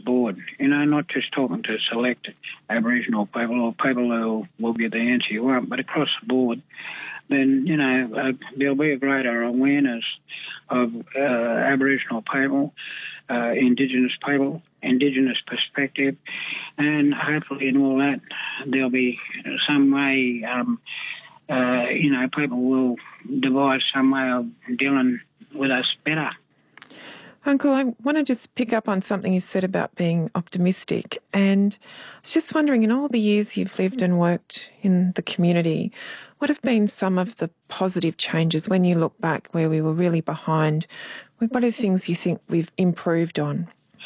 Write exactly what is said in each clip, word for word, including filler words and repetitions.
board, you know, not just talking to select Aboriginal people or people who will give the answer you want, but across the board, then, you know, uh, there'll be a greater awareness of uh, Aboriginal people, uh, Indigenous people, Indigenous perspective, and hopefully in all that there'll be some way, um, uh, you know, people will devise some way of dealing with us better. Uncle, I want to just pick up on something you said about being optimistic. And I was just wondering, in all the years you've lived and worked in the community, what have been some of the positive changes when you look back where we were really behind? What are the things you think we've improved on?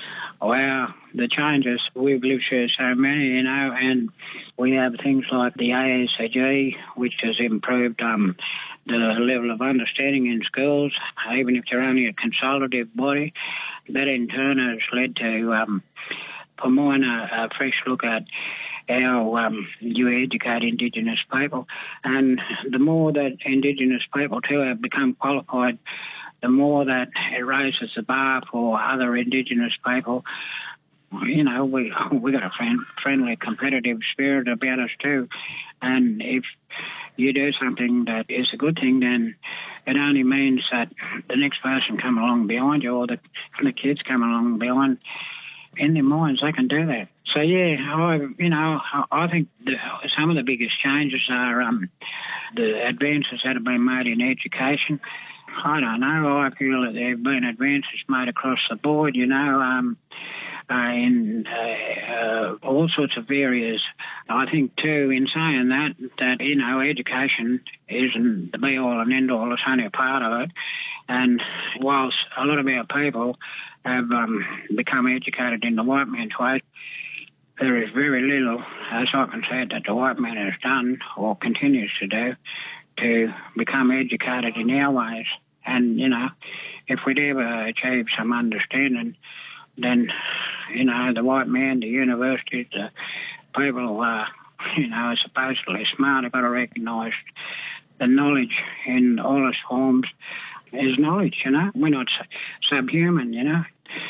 Well, the changes, we've lived through so many, you know, and we have things like the A S A G, which has improved um, the level of understanding in schools, even if they're only a consultative body. That in turn has led to, um, for mine, a, a fresh look at how um, you educate Indigenous people. And the more that Indigenous people too have become qualified, the more that it raises the bar for other Indigenous people. You know, we we got a friend, friendly, competitive spirit about us too. And if you do something that is a good thing, then it only means that the next person come along behind you, or the, the kids come along behind, in their minds they can do that. So yeah, I you know I think the, some of the biggest changes are um, the advances that have been made in education. I don't know. I feel that there have been advances made across the board, you know, um, uh, in uh, uh, all sorts of areas. I think, too, in saying that, that, you know, education isn't the be-all and end-all, it's only a part of it. And whilst a lot of our people have um, become educated in the white man's way, there is very little, as I can say, that the white man has done or continues to do to become educated in our ways. And, you know, if we'd ever achieve some understanding, then, you know, the white man, the universities, the people, uh, you know, are supposedly smart, have got to recognise the knowledge in all its forms is knowledge, you know. We're not subhuman, you know.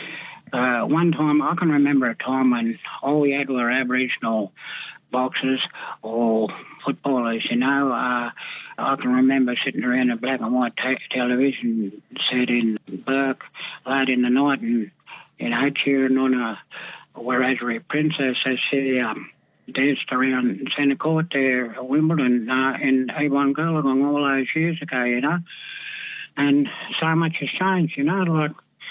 Uh, one time, I can remember a time when all we had were Aboriginal boxers or footballers, you know. Uh, I can remember sitting around a black and white te- television set in Burke late in the night and, you know, cheering on a Wiradjuri princess as she um, danced around Centre Court there at Wimbledon uh, in A one Goolagong all those years ago, you know. And so much has changed, you know, like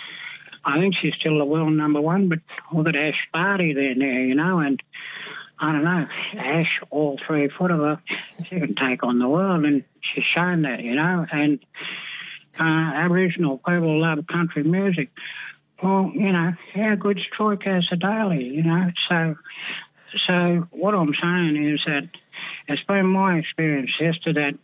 I think she's still the world number one, but look at Ash Barty there now, you know, and I don't know, Ash, all three foot of her, she can take on the world, and she's shown that, you know, and uh, Aboriginal people love country music. Well, you know, how good's Troy Cassar-Daley, you know, so so what I'm saying is that it's been my experience, Esther, that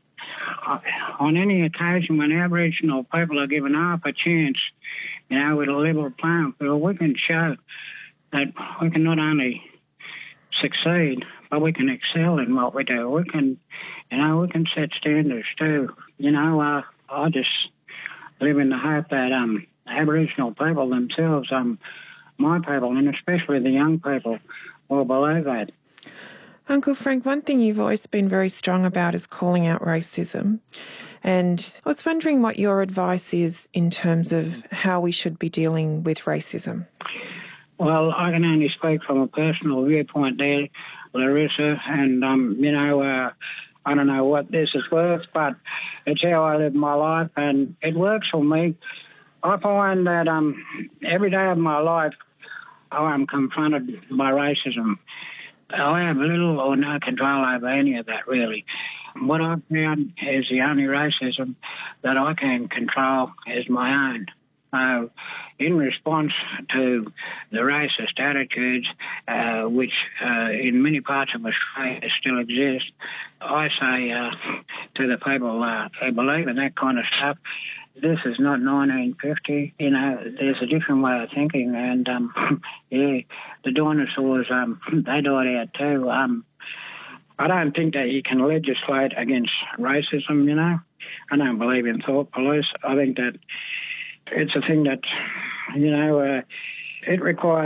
on any occasion when Aboriginal people are given half a chance, you know, with a level playing field, we can show that we can not only succeed, but we can excel in what we do. We can, you know, we can set standards too. You know, uh, I just live in the hope that um, Aboriginal people themselves, um, my people, and especially the young people, will believe that. Uncle Frank, one thing you've always been very strong about is calling out racism. And I was wondering what your advice is in terms of how we should be dealing with racism. Well, I can only speak from a personal viewpoint there, Larissa, and, um, you know, uh, I don't know what this is worth, but it's how I live my life, and it works for me. I find that um, every day of my life I am confronted by racism. I have little or no control over any of that, really. What I've found is the only racism that I can control is my own. Uh, in response to the racist attitudes, uh, which uh, in many parts of Australia still exist, I say uh, to the people uh, who believe in that kind of stuff, this is not nineteen fifty. You know, there's a different way of thinking, and um, yeah, the dinosaurs, um, they died out too. Um, I don't think that you can legislate against racism, you know. I don't believe in thought police. I think that it's a thing that, you know, uh, it requires